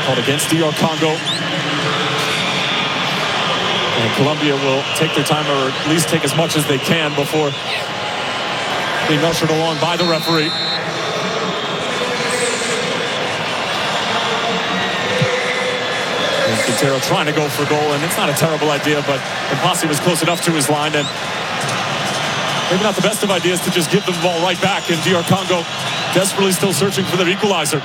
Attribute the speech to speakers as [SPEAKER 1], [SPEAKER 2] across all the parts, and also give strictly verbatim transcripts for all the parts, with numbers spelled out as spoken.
[SPEAKER 1] called against D R Congo. And Colombia will take their time, or at least take as much as they can before being ushered along by the referee. And Quintero trying to go for goal, and it's not a terrible idea, but Mpasi was close enough to his line, and maybe not the best of ideas to just give them the ball right back, and D R Congo desperately still searching for their equalizer.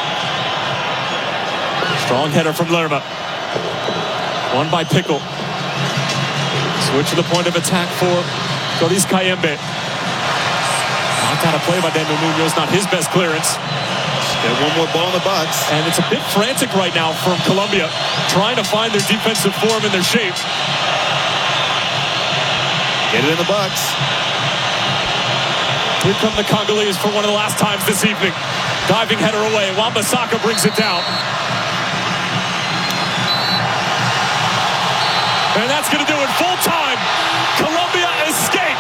[SPEAKER 1] Strong header from Lerma. Won by Pickle. Switch to the point of attack for Doris Kayembe. Knocked out a play by Daniel Munoz, not his best clearance.
[SPEAKER 2] Get one more ball in the box.
[SPEAKER 1] And it's a bit frantic right now from Colombia, trying to find their defensive form and their shape.
[SPEAKER 2] Get it in the box.
[SPEAKER 1] Here come the Congolese for one of the last times this evening. Diving header away. Wan-Bissaka brings it down. And that's going to do it full time. Colombia escape.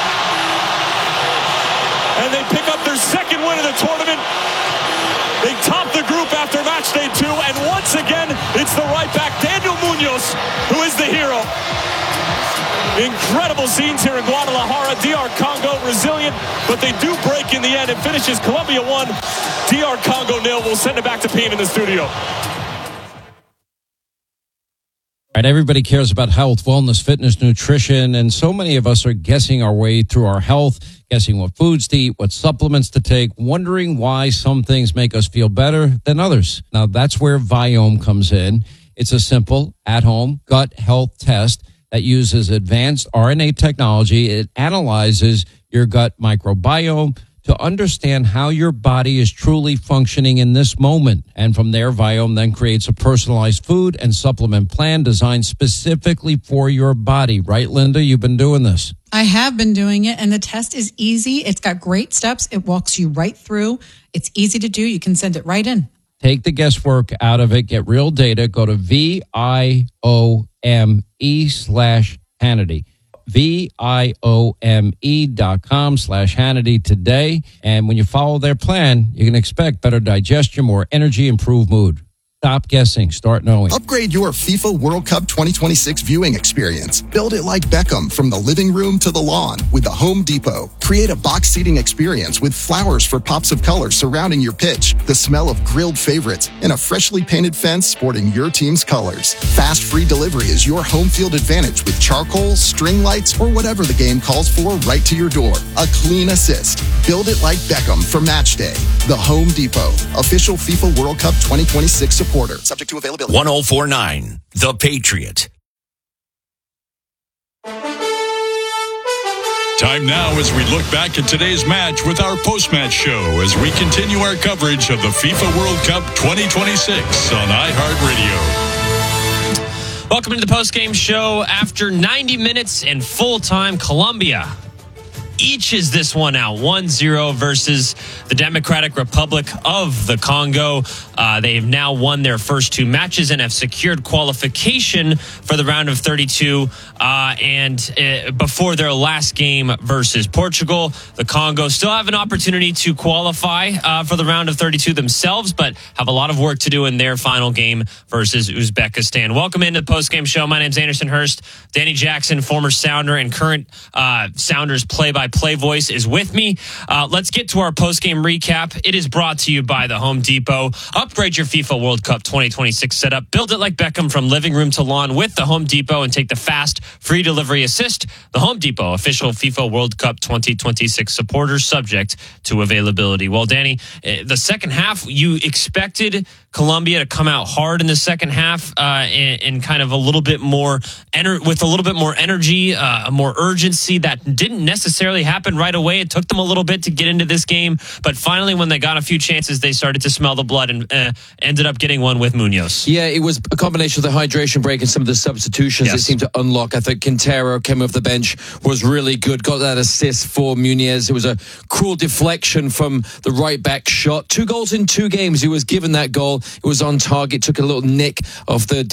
[SPEAKER 1] And they pick up their second win of the tournament. They top the group after match day two. And once again, it's the right back, Daniel Munoz, who is the hero. Incredible scenes here in Guadalajara. D R Congo resilient, but they do break in the end. It finishes Colombia one, D R Congo nil. We'll send it back to Pien in the studio.
[SPEAKER 3] Right, everybody cares about health, wellness, fitness, nutrition, and so many of us are guessing our way through our health, guessing what foods to eat, what supplements to take, wondering why some things make us feel better than others. Now, that's where Viome comes in. It's a simple, at-home gut health test that uses advanced R N A technology. It analyzes your gut microbiome to understand how your body is truly functioning in this moment. And from there, Viome then creates a personalized food and supplement plan designed specifically for your body. Right, Linda? You've been doing this.
[SPEAKER 4] I have been doing it, and the test is easy. It's got great steps. It walks you right through. It's easy to do. You can send it right in.
[SPEAKER 3] Take the guesswork out of it. Get real data. Go to V I O M E slash Hannity. V-I-O-M-E dot com slash Hannity today. And when you follow their plan, you can expect better digestion, more energy, improved mood. Stop guessing. Start knowing.
[SPEAKER 5] Upgrade your FIFA World Cup twenty twenty-six viewing experience. Build it like Beckham from the living room to the lawn with the Home Depot. Create a box seating experience with flowers for pops of color surrounding your pitch, the smell of grilled favorites, and a freshly painted fence sporting your team's colors. Fast free delivery is your home field advantage with charcoal, string lights, or whatever the game calls for right to your door. A clean assist. Build it like Beckham for match day. The Home Depot, official FIFA World Cup twenty twenty-six supporter. Subject to availability.
[SPEAKER 6] one oh four point nine, The Patriot.
[SPEAKER 7] Time now as we look back at today's match with our post-match show as we continue our coverage of the FIFA World Cup twenty twenty-six on iHeartRadio.
[SPEAKER 8] Welcome to the post-game show. After ninety minutes in full-time, Colombia eaches this one out, one zero versus the Democratic Republic of the Congo. Uh, they have now won their first two matches and have secured qualification for the round of thirty-two. Uh, and uh, before their last game versus Portugal, the Congo still have an opportunity to qualify uh, for the round of thirty-two themselves, but have a lot of work to do in their final game versus Uzbekistan. Welcome into the post-game show. My name's Anderson Hurst. Danny Jackson, former Sounder and current uh, Sounders play-by-play voice, is with me. Uh, let's get to our post-game recap. It is brought to you by the Home Depot. Upgrade your FIFA World Cup twenty twenty-six setup. Build it like Beckham from living room to lawn with the Home Depot and take the fast, free delivery assist. The Home Depot, official FIFA World Cup twenty twenty-six supporter, subject to availability. Well, Danny, the second half, you expected Colombia to come out hard in the second half uh, and, and kind of a little bit more ener- with a little bit more energy, uh, more urgency. That didn't necessarily happen right away. It took them a little bit to get into this game, but finally, when they got a few chances, they started to smell the blood and uh, ended up getting one with Munoz.
[SPEAKER 9] Yeah, it was a combination of the hydration break and some of the substitutions
[SPEAKER 8] Yes.
[SPEAKER 9] that seemed to unlock. I think Quintero came off the bench, was really good, got that assist for Munoz. It was a cool deflection from the right back shot. Two goals in two games. He was given that goal. It was on target, took a little nick off the